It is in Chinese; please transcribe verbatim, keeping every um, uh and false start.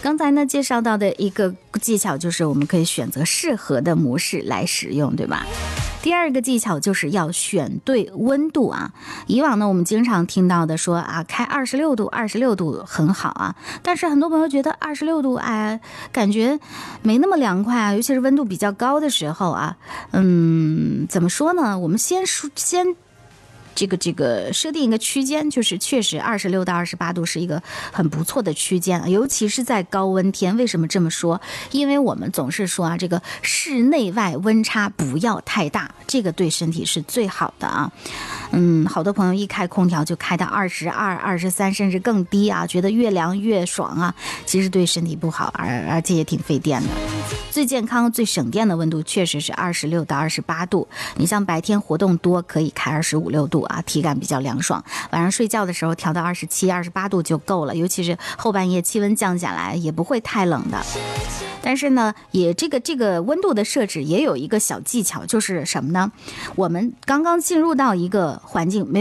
刚才呢介绍到的一个技巧就是我们可以选择适合的模式来使用，对吧？第二个技巧就是要选对温度啊。以往呢我们经常听到的说啊，开二十六度二十六度很好啊，但是很多朋友觉得二十六度哎，感觉没那么凉快啊，尤其是温度比较高的时候啊。嗯，怎么说呢，我们先先这个这个设定一个区间，就是确实二十六到二十八度是一个很不错的区间，尤其是在高温天。为什么这么说？因为我们总是说啊，这个室内外温差不要太大，这个对身体是最好的啊。嗯，好多朋友一开空调就开到二十二、二十三，甚至更低啊，觉得越凉越爽啊，其实对身体不好，而而且也挺费电的。最健康、最省电的温度确实是二十六到二十八度。你像白天活动多，可以开二十五六度啊，体感比较凉爽。晚上睡觉的时候调到二十七、二十八度就够了，尤其是后半夜气温降下来，也不会太冷的。但是呢，也这个这个温度的设置也有一个小技巧，就是什么呢？我们刚刚进入到一个环境，没